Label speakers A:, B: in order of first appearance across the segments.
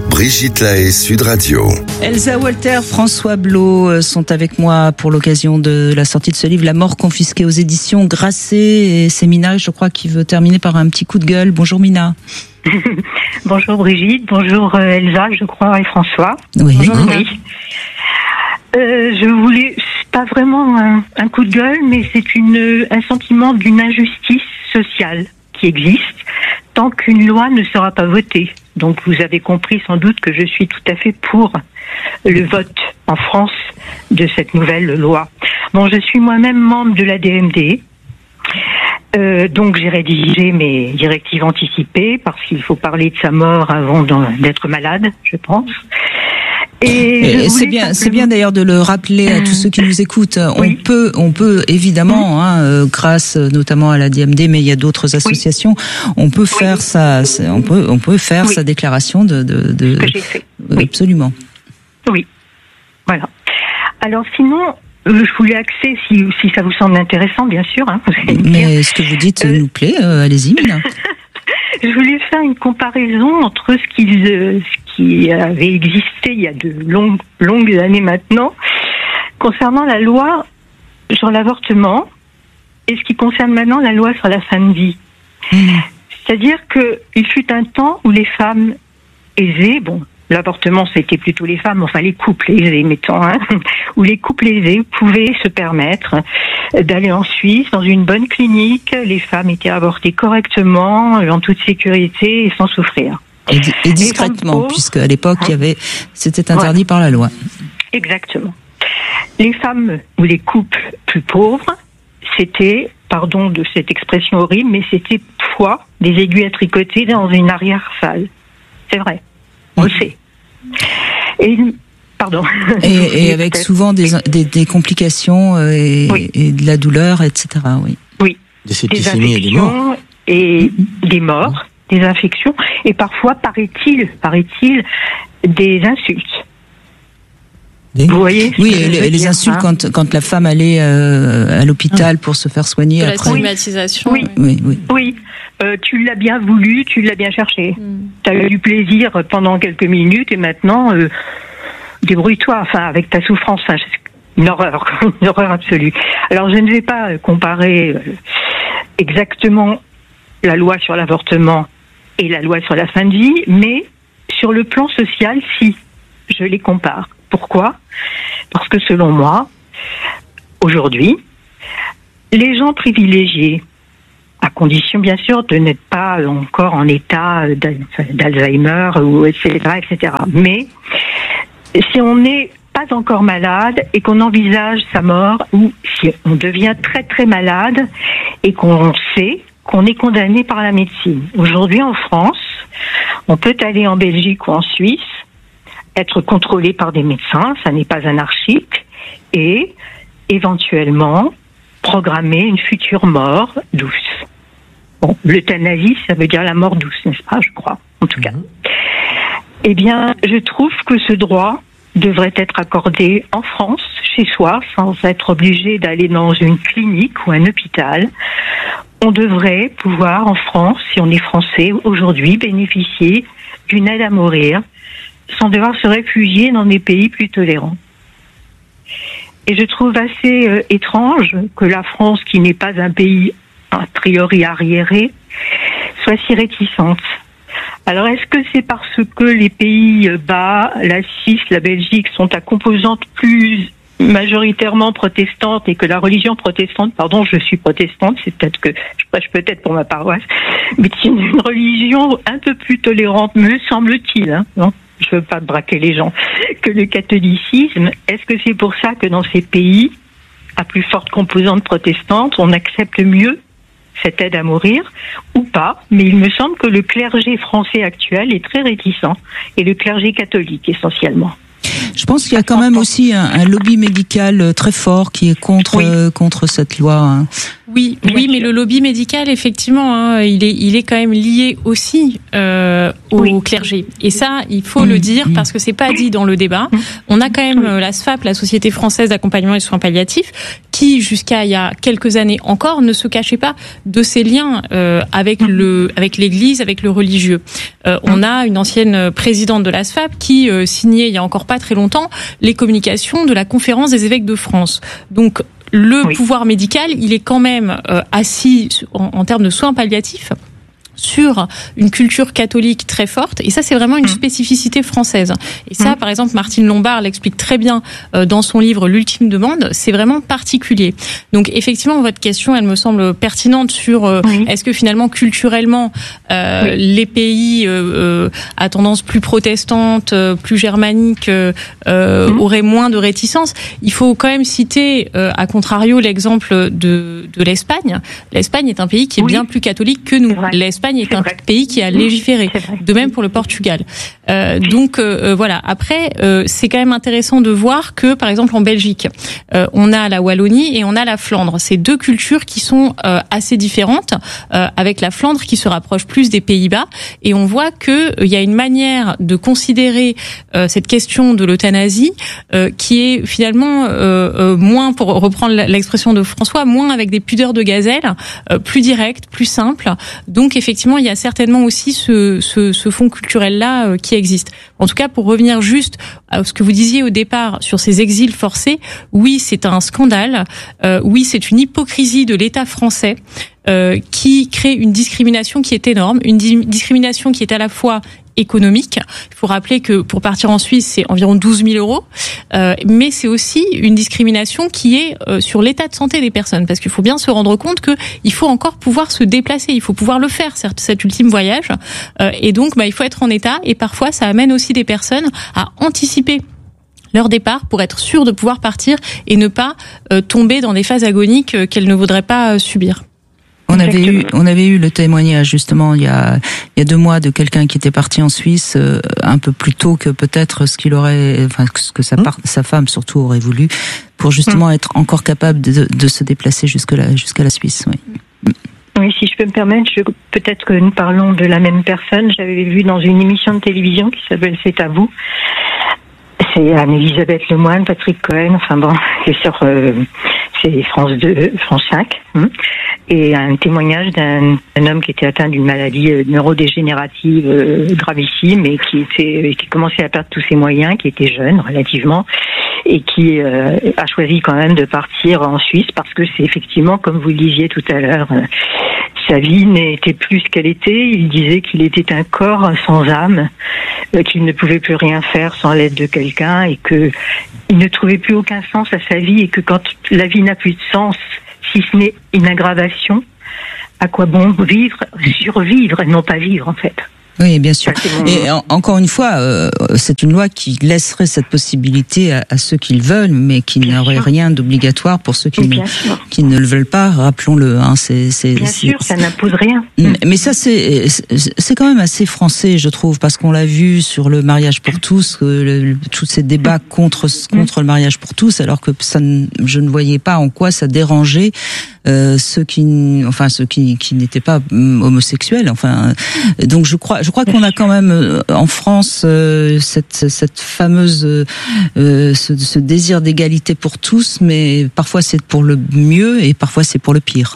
A: Brigitte Lahaie, Sud Radio.
B: Elsa Walter, François Blot sont avec moi pour l'occasion de la sortie de ce livre, La mort confisquée aux éditions Grasset. Et c'est Mina, je crois, qui veut terminer par un petit coup de gueule. Bonjour Mina.
C: Bonjour Brigitte, bonjour Elsa, je crois, et François.
B: Oui.
C: Bonjour Mina. Je voulais, c'est pas vraiment un coup de gueule, mais c'est un sentiment d'une injustice sociale qui existe tant qu'une loi ne sera pas votée. Donc vous avez compris sans doute que je suis tout à fait pour le vote en France de cette nouvelle loi. Bon, je suis moi-même membre de la DMD. Donc j'ai rédigé mes directives anticipées parce qu'il faut parler de sa mort avant d'être malade, je pense. Et
B: c'est bien d'ailleurs de le rappeler à tous ceux qui nous écoutent.
C: Oui.
B: On peut évidemment, grâce notamment à la DMD, mais il y a d'autres associations, on peut faire sa déclaration de.
C: Ce que j'ai fait. Oui.
B: Absolument.
C: Oui. Voilà. Alors sinon, je voulais axer, si ça vous semble intéressant, bien sûr.
B: Mais ce que vous dites nous plaît. Allez-y, Mina.
C: Je voulais faire une comparaison entre ce qui avait existé il y a de longues années maintenant, concernant la loi sur l'avortement, et ce qui concerne maintenant la loi sur la fin de vie. C'est-à-dire qu'il fut un temps où les femmes aisées, l'avortement c'était plutôt les femmes, enfin les couples aisés, mettons, où les couples aisés pouvaient se permettre d'aller en Suisse dans une bonne clinique, les femmes étaient avortées correctement, en toute sécurité et sans souffrir.
B: Et discrètement, puisque à l'époque c'était interdit par la loi.
C: Exactement. Les femmes ou les couples plus pauvres, c'était, pardon de cette expression horrible, mais c'était parfois des aiguilles à tricoter dans une arrière-salle. C'est vrai, on le sait. Et
B: avec souvent des complications et de la douleur, etc.
C: Oui.
D: Des septicémies et des morts.
C: Et des morts, des infections, et parfois, paraît-il, des insultes. Vous voyez?
B: Oui, les insultes quand la femme allait à l'hôpital pour se faire soigner.
E: La stigmatisation.
C: Oui. Tu l'as bien voulu, tu l'as bien cherché. Tu as eu du plaisir pendant quelques minutes et maintenant, débrouille-toi, avec ta souffrance. Une horreur absolue. Alors, je ne vais pas comparer exactement la loi sur l'avortement et la loi sur la fin de vie, mais sur le plan social, si, je les compare. Pourquoi ? Parce que selon moi, aujourd'hui, les gens privilégiés, à condition bien sûr de n'être pas encore en état d'Alzheimer ou etc., mais si on n'est pas encore malade et qu'on envisage sa mort, ou si on devient très très malade et qu'on sait qu'on est condamné par la médecine. Aujourd'hui en France, on peut aller en Belgique ou en Suisse, être contrôlé par des médecins, ça n'est pas anarchique, et éventuellement programmer une future mort douce. L'euthanasie, ça veut dire la mort douce, n'est-ce pas, je crois, en tout cas. Eh bien, je trouve que ce droit devrait être accordé en France, chez soi, sans être obligé d'aller dans une clinique ou un hôpital. On devrait pouvoir, en France, si on est français, aujourd'hui, bénéficier d'une aide à mourir sans devoir se réfugier dans des pays plus tolérants. Et je trouve assez étrange que la France, qui n'est pas un pays a priori arriéré, soit si réticente. Alors, est-ce que c'est parce que les Pays-Bas, la Suisse, la Belgique sont à composante plus majoritairement protestante et que la religion protestante, je suis protestante, c'est peut-être que je prêche peut-être pour ma paroisse, mais c'est une religion un peu plus tolérante, me semble-t-il, non ? Je veux pas braquer les gens, que le catholicisme. Est-ce que c'est pour ça que dans ces pays à plus forte composante protestante, on accepte mieux cette aide à mourir ou pas? Mais il me semble que le clergé français actuel est très réticent, et le clergé catholique essentiellement.
B: Je pense qu'il y a quand même aussi un lobby médical très fort qui est contre cette loi.
E: Oui, mais le lobby médical, effectivement, il est quand même lié aussi au clergé. Et ça, il faut le dire parce que c'est pas dit dans le débat. On a quand même la SFAP, la Société française d'accompagnement et soins palliatifs, qui, jusqu'à il y a quelques années encore, ne se cachait pas de ses liens avec l'Église, avec le religieux. On a une ancienne présidente de l'ASFAP qui signait il y a encore pas très longtemps les communications de la Conférence des évêques de France. Donc le pouvoir médical, il est quand même assis en termes de soins palliatifs sur une culture catholique très forte, et ça c'est vraiment une spécificité française. Et ça, par exemple, Martine Lombard l'explique très bien dans son livre L'ultime demande, c'est vraiment particulier. Donc effectivement, votre question, elle me semble pertinente sur est-ce que finalement culturellement les pays à tendance plus protestante, plus germanique auraient moins de réticence. Il faut quand même citer à contrario l'exemple de l'Espagne. L'Espagne est un pays qui est bien plus catholique que nous. L'Espagne est un pays qui a légiféré. De même pour le Portugal. Donc voilà. Après, c'est quand même intéressant de voir que, par exemple, en Belgique, on a la Wallonie et on a la Flandre. C'est deux cultures qui sont assez différentes, avec la Flandre qui se rapproche plus des Pays-Bas. Et on voit que il y a une manière de considérer cette question de l'euthanasie qui est finalement moins, pour reprendre l'expression de François, moins avec des pudeurs de gazelle, plus direct, plus simple. Donc effectivement, il y a certainement aussi ce fond culturel-là qui existe. En tout cas, pour revenir juste à ce que vous disiez au départ sur ces exils forcés, oui, c'est un scandale. Oui, c'est une hypocrisie de l'État français qui crée une discrimination qui est énorme, une discrimination qui est à la fois économique. Il faut rappeler que pour partir en Suisse, c'est environ 12 000 euros, mais c'est aussi une discrimination qui est sur l'état de santé des personnes, parce qu'il faut bien se rendre compte que il faut encore pouvoir se déplacer, il faut pouvoir le faire, cet ultime voyage, et donc il faut être en état, et parfois ça amène aussi des personnes à anticiper leur départ pour être sûr de pouvoir partir et ne pas tomber dans des phases agoniques qu'elles ne voudraient pas subir.
B: On avait eu le témoignage justement il y a 2 mois de quelqu'un qui était parti en Suisse un peu plus tôt que peut-être ce que sa femme surtout aurait voulu, pour justement être encore capable de se déplacer jusqu'à la Suisse. Oui.
C: Oui, si je peux me permettre, peut-être que nous parlons de la même personne. J'avais vu dans une émission de télévision qui s'appelle C'est à vous. C'est Anne-Elisabeth Lemoine, Patrick Cohen, c'est sur c'est France 2, France 5, et un témoignage d'un homme qui était atteint d'une maladie neurodégénérative gravissime et qui commençait à perdre tous ses moyens, qui était jeune relativement, et qui a choisi quand même de partir en Suisse parce que c'est effectivement, comme vous le disiez tout à l'heure, sa vie n'était plus ce qu'elle était. Il disait qu'il était un corps sans âme, qu'il ne pouvait plus rien faire sans l'aide de quelqu'un, et qu'il ne trouvait plus aucun sens à sa vie, et que quand la vie n'a plus de sens, si ce n'est une aggravation, à quoi bon survivre et non pas vivre en fait.
B: Oui, bien sûr. Et encore une fois, c'est une loi qui laisserait cette possibilité à ceux qui le veulent, mais qui n'aurait rien d'obligatoire pour ceux qui ne le veulent pas. Rappelons-le.
C: Bien sûr, ça n'impose rien.
B: Mais ça, c'est quand même assez français, je trouve, parce qu'on l'a vu sur le mariage pour tous, tous ces débats contre le mariage pour tous, alors que je ne voyais pas en quoi ça dérangeait ceux qui n'étaient pas homosexuels. Donc je crois qu'on a quand même en France cette fameuse ce désir d'égalité pour tous, mais parfois c'est pour le mieux et parfois c'est pour le pire.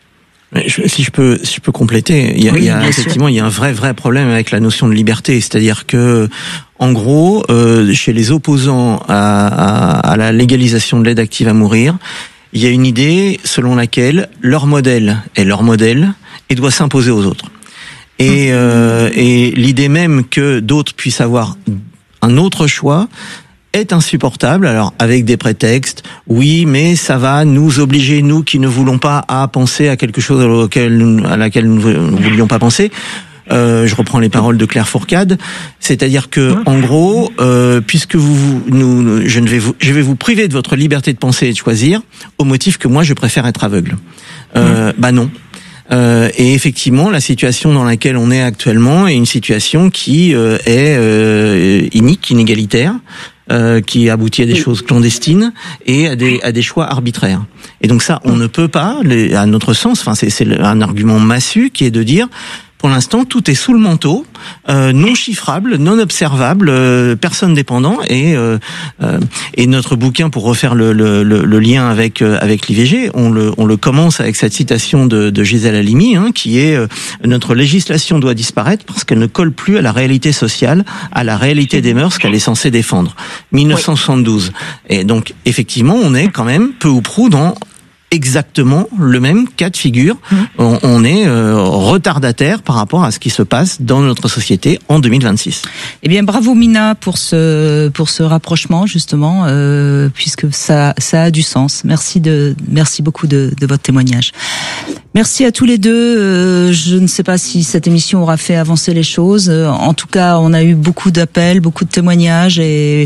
D: Si je peux compléter, il y a effectivement il y a un vrai problème avec la notion de liberté, c'est-à-dire que en gros chez les opposants à la légalisation de l'aide active à mourir, il y a une idée selon laquelle leur modèle est leur modèle et doit s'imposer aux autres. Et l'idée même que d'autres puissent avoir un autre choix est insupportable. Alors avec des prétextes, oui, mais ça va nous obliger, nous qui ne voulons pas, à penser à quelque chose à laquelle nous ne voulions pas penser. Je reprends les paroles de Claire Fourcade, c'est-à-dire que en gros, puisque je vais vous priver de votre liberté de penser et de choisir au motif que moi je préfère être aveugle. Non. Et effectivement, la situation dans laquelle on est actuellement est une situation qui est inique, inégalitaire, qui aboutit à des choses clandestines et à des choix arbitraires. Et donc ça, on ne peut pas, à notre sens, c'est un argument massu qui est de dire Pour l'instant, tout est sous le manteau, non chiffrable, non observable, personne dépendant, et notre bouquin, pour refaire le lien avec l'IVG, on le commence avec cette citation de Gisèle Halimi, qui est notre législation doit disparaître parce qu'elle ne colle plus à la réalité sociale, à la réalité des mœurs qu'elle est censée défendre. 1972. Et donc, effectivement, on est quand même peu ou prou dans exactement le même cas de figure. On est retardataire par rapport à ce qui se passe dans notre société en 2026.
B: Eh bien, bravo Mina pour ce rapprochement, justement, puisque ça a du sens. Merci beaucoup de votre témoignage. Merci à tous les deux. Je ne sais pas si cette émission aura fait avancer les choses. En tout cas, on a eu beaucoup d'appels, beaucoup de témoignages, et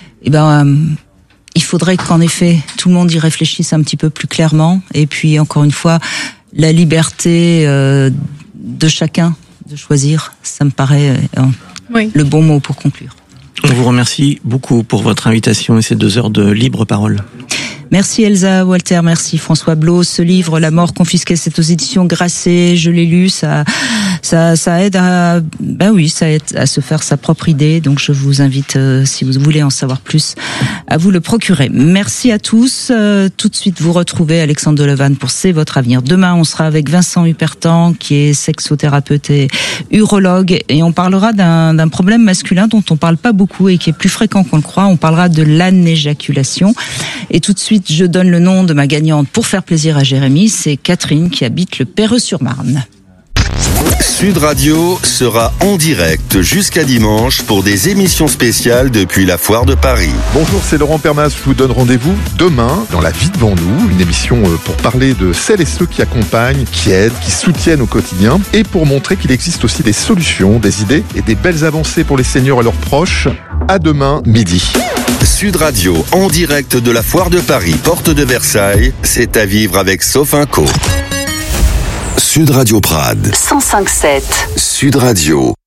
B: il faudrait qu'en effet tout le monde y réfléchisse un petit peu plus clairement. Et puis encore une fois, la liberté de chacun de choisir, ça me paraît le bon mot pour conclure.
D: On vous remercie beaucoup pour votre invitation et ces 2 heures de libre parole.
B: Merci Elsa Walter, merci François Blos. Ce livre, La mort confisquée, c'est aux éditions Grasset. Je l'ai lu, ça aide à se faire sa propre idée. Donc je vous invite, si vous voulez en savoir plus, à vous le procurer. Merci à tous. Tout de suite, vous retrouvez Alexandre Delevanne pour C'est votre avenir. Demain, on sera avec Vincent Hupertan, qui est sexothérapeute et urologue, et on parlera d'un problème masculin dont on parle pas beaucoup et qui est plus fréquent qu'on le croit. On parlera de l'anéjaculation. Et tout de suite, je donne le nom de ma gagnante pour faire plaisir à Jérémy. C'est Catherine qui habite le Perreux-sur-Marne.
A: Sud Radio sera en direct jusqu'à dimanche pour des émissions spéciales depuis la Foire de Paris.
F: Bonjour, c'est Laurent Permas. Je vous donne rendez-vous demain dans La Vie devant nous, une émission pour parler de celles et ceux qui accompagnent, qui aident, qui soutiennent au quotidien, et pour montrer qu'il existe aussi des solutions, des idées et des belles avancées pour les seniors et leurs proches. À demain, midi.
A: Sud Radio, en direct de la Foire de Paris, porte de Versailles, c'est à vivre avec Sofinco. Sud Radio Prades.
G: 105.7.
A: Sud Radio.